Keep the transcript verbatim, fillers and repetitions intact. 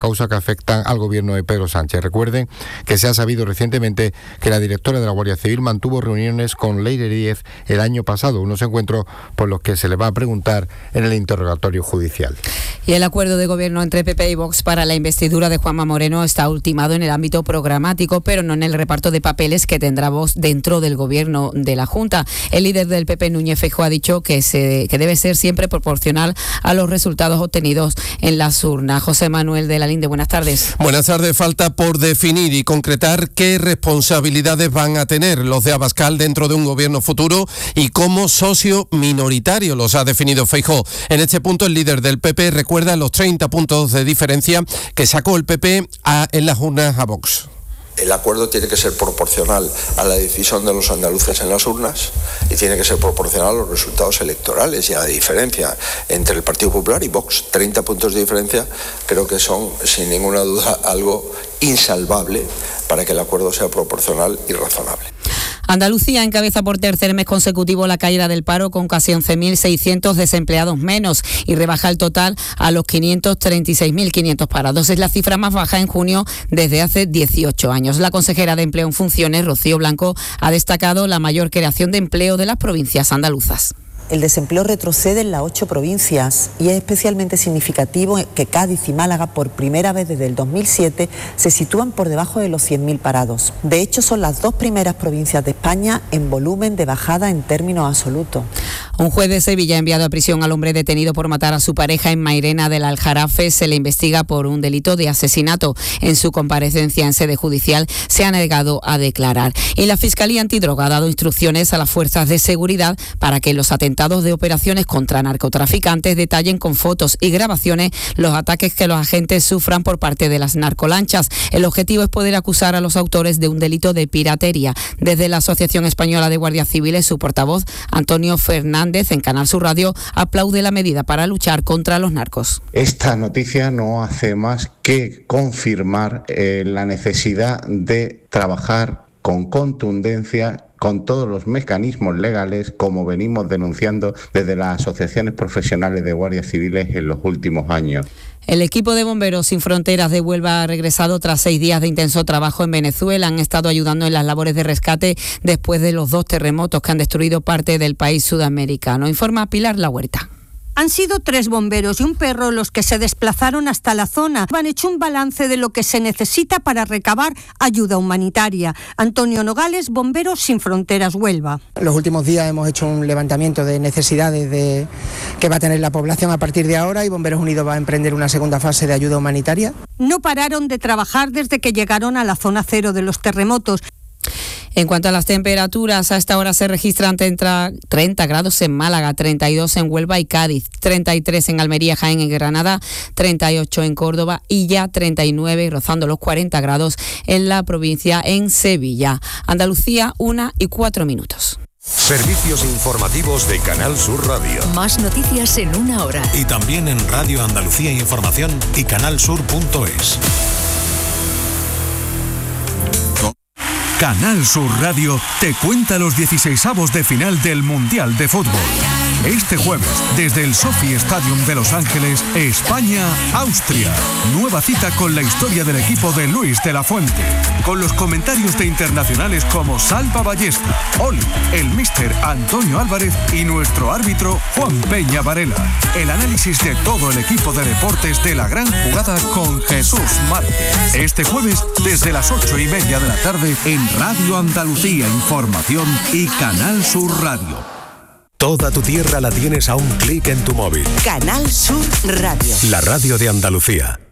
causa que afectan al gobierno de Pedro Sánchez. Recuerden que se ha sabido recientemente que la directora de la Guardia Civil mantuvo reuniones con Leire Díez el año pasado, unos encuentros por los que se le va a preguntar en el interrogatorio judicial. Y el acuerdo de gobierno entre P P y Vox para la investidura de Juanma Moreno está ultimado en el ámbito programático, pero no en el reparto de papeles que tendrá Vox dentro del gobierno de la Junta. El líder del P P, Núñez Feijóo, ha dicho que, se, que debe ser siempre proporcional a los resultados obtenidos en las urnas. José Manuel de la Linde, buenas tardes. Buenas tardes. Falta por definir y concretar qué responsabilidades van a tener los de Abascal dentro de un gobierno futuro y cómo socio minoritario los ha definido Feijóo. En este punto, el líder del P P recuerda los treinta puntos de diferencia que sacó el P P a, en las urnas a Vox. El acuerdo tiene que ser proporcional a la decisión de los andaluces en las urnas y tiene que ser proporcional a los resultados electorales y a la diferencia entre el Partido Popular y Vox. treinta puntos de diferencia creo que son, sin ninguna duda, algo insalvable para que el acuerdo sea proporcional y razonable. Andalucía encabeza por tercer mes consecutivo la caída del paro con casi once mil seiscientos desempleados menos y rebaja el total a los quinientos treinta y seis mil quinientos parados. Es la cifra más baja en junio desde hace dieciocho años. La consejera de Empleo en funciones, Rocío Blanco, ha destacado la mayor creación de empleo de las provincias andaluzas. El desempleo retrocede en las ocho provincias y es especialmente significativo que Cádiz y Málaga, por primera vez desde el dos mil siete, se sitúan por debajo de los cien mil parados. De hecho, son las dos primeras provincias de España en volumen de bajada en términos absolutos. Un juez de Sevilla ha enviado a prisión al hombre detenido por matar a su pareja en Mairena del Aljarafe. Se le investiga por un delito de asesinato. En su comparecencia en sede judicial se ha negado a declarar. Y la Fiscalía Antidroga ha dado instrucciones a las fuerzas de seguridad para que los atentados de operaciones contra narcotraficantes detallen con fotos y grabaciones los ataques que los agentes sufran por parte de las narcolanchas. El objetivo es poder acusar a los autores de un delito de piratería. Desde la Asociación Española de Guardias Civiles, su portavoz, Antonio Fernández, en Canal Sur Radio, aplaude la medida para luchar contra los narcos. Esta noticia no hace más que confirmar eh, la necesidad de trabajar con contundencia con todos los mecanismos legales, como venimos denunciando desde las asociaciones profesionales de guardias civiles en los últimos años. El equipo de Bomberos Sin Fronteras de Huelva ha regresado tras seis días de intenso trabajo en Venezuela. Han estado ayudando en las labores de rescate después de los dos terremotos que han destruido parte del país sudamericano. Informa Pilar La Huerta. Han sido tres bomberos y un perro los que se desplazaron hasta la zona. Han hecho un balance de lo que se necesita para recabar ayuda humanitaria. Antonio Nogales, Bomberos Sin Fronteras Huelva. En los últimos días hemos hecho un levantamiento de necesidades de, que va a tener la población a partir de ahora y Bomberos Unidos va a emprender una segunda fase de ayuda humanitaria. No pararon de trabajar desde que llegaron a la zona cero de los terremotos. En cuanto a las temperaturas, a esta hora se registran treinta grados en Málaga, treinta y dos en Huelva y Cádiz, treinta y tres en Almería, Jaén y Granada, treinta y ocho en Córdoba y ya treinta y nueve, rozando los cuarenta grados en la provincia en Sevilla. Andalucía, una y cuatro minutos. Servicios informativos de Canal Sur Radio. Más noticias en una hora. Y también en Radio Andalucía Información y canal sur punto es. Canal Sur Radio te cuenta los dieciseisavos de final del Mundial de Fútbol. Este jueves, desde el Sophie Stadium de Los Ángeles, España-Austria. Nueva cita con la historia del equipo de Luis de la Fuente. Con los comentarios de internacionales como Salva Ballesta, Oli, el míster Antonio Álvarez y nuestro árbitro Juan Peña Varela. El análisis de todo el equipo de deportes de la gran jugada con Jesús Márquez. Este jueves, desde las ocho y media de la tarde, en Radio Andalucía Información y Canal Sur Radio. Toda tu tierra la tienes a un clic en tu móvil. Canal Sur Radio. La radio de Andalucía.